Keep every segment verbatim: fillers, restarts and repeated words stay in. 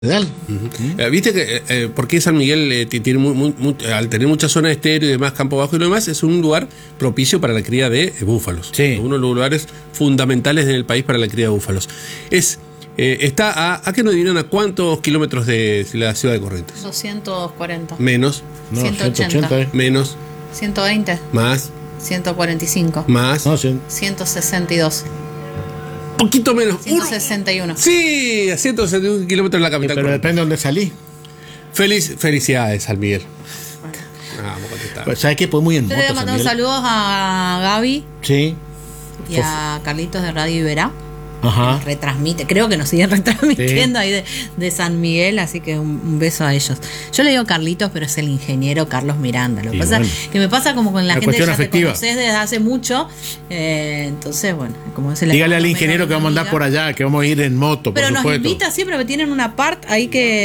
Dale. Uh-huh. Uh, Viste que, eh, porque San Miguel eh, tiene muy, muy, muy, al tener mucha zona de estéreo y demás, campo bajo y lo demás, es un lugar propicio para la cría de eh, búfalos. Sí. Uno de los lugares fundamentales en el país para la cría de búfalos. Es eh, está a, ¿a qué nos dirán a cuántos kilómetros de la ciudad de Corrientes? doscientos cuarenta. Menos. No, ciento ochenta. ciento ochenta, eh. Menos. ciento veinte. Más. ciento cuarenta y cinco. Más. No, sí. ciento sesenta y dos. Poquito menos. ciento sesenta y uno. Sí, a ciento sesenta y un kilómetros de la capital. Pero depende de dónde salí. Feliz, felicidades, San Miguel. Ah, vamos a contestar. Pues, ¿sabes qué? Pues muy en Yo moto, le San mandar Miguel. saludos a Gaby Sí. y a Carlitos de Radio Iberá. Ajá. Retransmite, creo que nos siguen retransmitiendo sí. ahí de, de San Miguel, así que un, un beso a ellos. Yo le digo Carlitos, pero es el ingeniero Carlos Miranda. Lo que pasa bueno. que me pasa como con la, la gente que ya afectiva. te conoces desde hace mucho, eh, entonces bueno, como es el dígale al ingeniero que vamos a andar por allá, que vamos a ir en moto, pero por nos supuesto. invita siempre, porque tienen una part ahí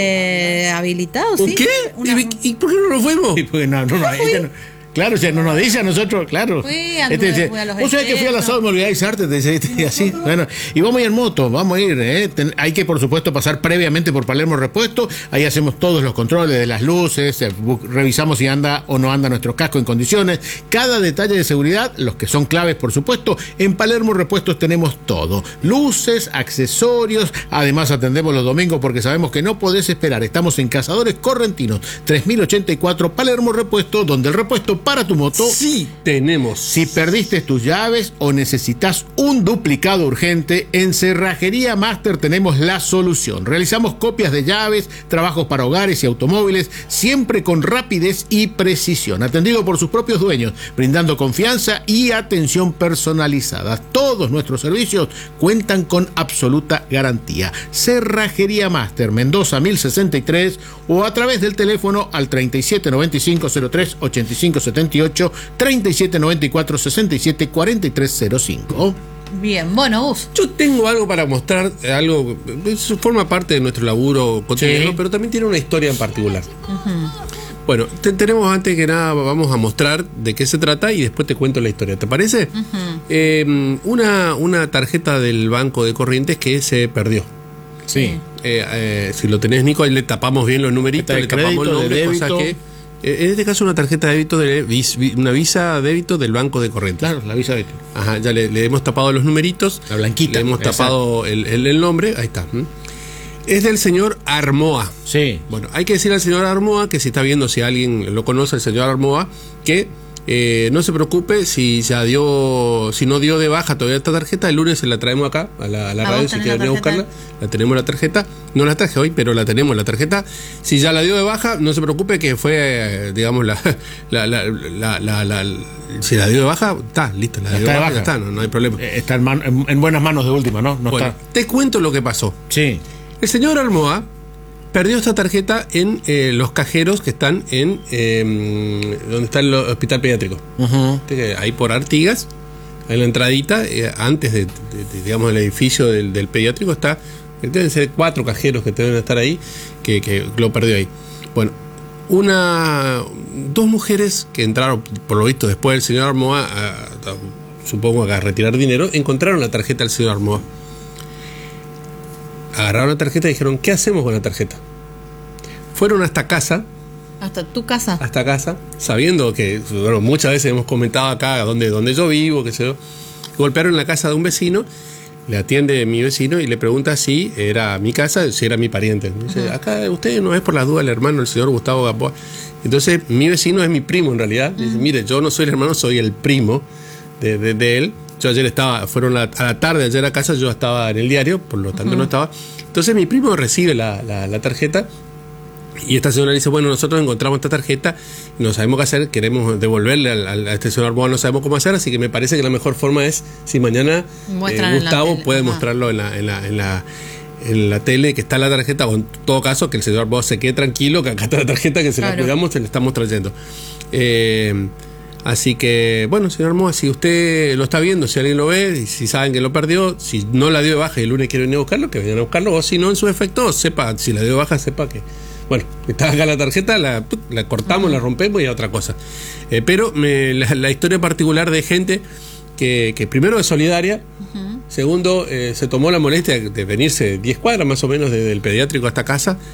que habilitado, ¿sí? ¿Qué? Una, ¿Y, ¿Y por qué no nos fuimos? Sí, porque no, no, no, ella no- claro, o sea, no nos dice a nosotros, claro. Fui, anduve, Este dice, fui a los vos sabés que fui al asado y me olvidé de avisarte, te dice, y así. Bueno, y vamos a ir en moto, vamos a ir, ¿eh? Ten- hay que, por supuesto, pasar previamente por Palermo Repuesto. Ahí hacemos todos los controles de las luces, eh, bu- revisamos si anda o no anda nuestro casco en condiciones. Cada detalle de seguridad, los que son claves, por supuesto. En Palermo Repuestos tenemos todo: luces, accesorios. Además, atendemos los domingos porque sabemos que no podés esperar. Estamos en Cazadores Correntinos, tres mil ochenta y cuatro, Palermo Repuesto, donde el repuesto para tu moto. Sí, tenemos. Si perdiste tus llaves o necesitas un duplicado urgente, en Cerrajería Master tenemos la solución. Realizamos copias de llaves, trabajos para hogares y automóviles, siempre con rapidez y precisión. Atendido por sus propios dueños, brindando confianza y atención personalizada. Todos nuestros servicios cuentan con absoluta garantía. Cerrajería Master, Mendoza mil sesenta y tres, o a través del teléfono al treinta y siete noventa y cinco cero tres ochenta y cinco setenta y ocho, treinta y siete noventa y cuatro sesenta y siete cuarenta y tres cero cinco. bien, bueno, Gus. Yo tengo algo para mostrar, algo, eso forma parte de nuestro laburo cotidiano, Sí. pero también tiene una historia en particular. Uh-huh. Bueno, te, tenemos antes que nada, vamos a mostrar de qué se trata y después te cuento la historia, ¿te parece? Uh-huh. Eh, una, una tarjeta del Banco de Corrientes que se perdió. Sí. Eh, eh, si lo tenés, Nico, ahí le tapamos bien los numeritos, De le tapamos el crédito, de nombre, cosa débito. que... eh, en este caso una tarjeta de débito, de, vis- vi- una visa de débito del Banco de Corrientes. Claro, la visa de esto. Ajá, ya le, le hemos tapado los numeritos. La blanquita. Le hemos Exacto. tapado el, el- el nombre. Ahí está. ¿Mm? Es del señor Armoa. Sí. Bueno, hay que decir al señor Armoa que si está viendo, si alguien lo conoce, el señor Armoa, que eh, no se preocupe si ya dio, si no dio de baja todavía esta tarjeta, el lunes se la traemos acá a la, a la ¿A radio vos si tenés quieren la ir a buscarla. tarjeta? La tenemos la tarjeta. No la traje hoy, pero la tenemos la tarjeta. Si ya la dio de baja, no se preocupe que fue, eh, digamos, la, la, la, la, la, la- la- si la dio de baja, está, listo, la dio Está de de baja, baja. está, no, no hay problema. Eh, Está en, man- en- en buenas manos de última, ¿no? No Bueno, está. te cuento lo que pasó. Sí. El señor Armoa perdió esta tarjeta en eh, los cajeros que están en eh, donde está el hospital pediátrico. Ujú. Viste que ahí por Artigas, en la entradita, eh, antes de, de- de, digamos, el edificio del, del pediátrico, está, deben ser cuatro cajeros que deben estar ahí, que, que lo perdió ahí. Bueno, una dos mujeres que entraron, por lo visto, después del señor Armoa, a- a- supongo que a retirar dinero, encontraron la tarjeta del señor Armoa. Agarraron la tarjeta y dijeron, ¿qué hacemos con la tarjeta? Fueron hasta casa, Hasta tu casa. hasta casa, sabiendo que, bueno, muchas veces hemos comentado acá donde, donde yo vivo, qué sé yo. Golpearon la casa de un vecino, le atiende mi vecino y le pregunta si era mi casa, si era mi pariente. Dice, acá usted no es por las dudas el hermano del señor Gustavo Gamboa. Entonces, mi vecino es mi primo en realidad. Dice, mire, yo no soy el hermano, soy el primo de, de, de él. Yo ayer estaba, fueron la- a la tarde, ayer a casa, yo estaba en el diario, por lo tanto no estaba. Entonces mi primo recibe la, la, la tarjeta y esta señora dice, bueno, nosotros encontramos esta tarjeta, no sabemos qué hacer, queremos devolverle al, al- a este señor Armoa, no sabemos cómo hacer, así que me parece que la mejor forma es si mañana eh, Muestran en la Gustavo tele. puede Ajá. mostrarlo en la, en la, en la en la tele que está la tarjeta, o en todo caso que el señor Armoa se quede tranquilo, que acá está la tarjeta, que se la Claro. cuidamos, se la estamos trayendo. Eh, Así que, bueno, señor Armoa, si usted lo está viendo, si alguien lo ve, y si saben que lo perdió, si no la dio de baja y el lunes quieren ir a buscarlo, que vayan a buscarlo, o si no, en su efecto, sepa, si la dio de baja, sepa que, bueno, está acá la tarjeta, la, la cortamos, la rompemos y a otra cosa. Eh, pero me, la, la historia particular de gente que, que primero es solidaria, Uh-huh. Segundo, eh, se tomó la molestia de venirse diez cuadras más o menos desde el pediátrico hasta casa